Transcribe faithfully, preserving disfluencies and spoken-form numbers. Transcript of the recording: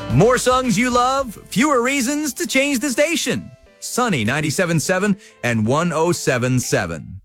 More songs you love, fewer reasons to change the station. Sunny ninety-seven point seven and one oh seven point seven.